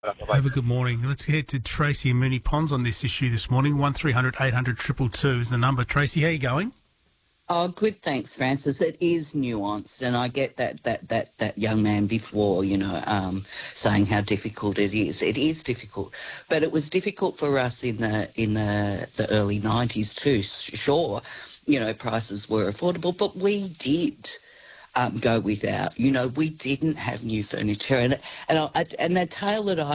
Have a good morning. Let's head to Tracy and Moonee Ponds on this issue this morning. 1300 800 222 is the number. Tracy, how are you going? Oh, good, thanks, Francis. It is nuanced, and I get that young man before, saying how difficult it is. It is difficult, but it was difficult for us in the early 90s too. Sure, prices were affordable, but we did go without. We didn't have new furniture, and the tale that